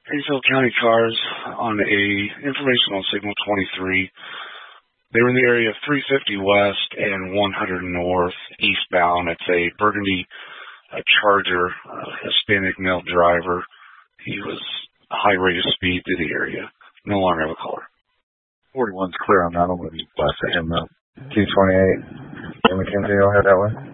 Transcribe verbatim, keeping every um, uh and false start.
Hayesville County cars on a informational signal twenty-three. They were in the area of three fifty west and one hundred north, eastbound. It's a burgundy a Charger, a Hispanic male driver. He was a high rate of speed through the area. No longer have a caller. forty-one's clear on that one. Blast him up. two twenty-eight. And McKenzie, I'll head that way.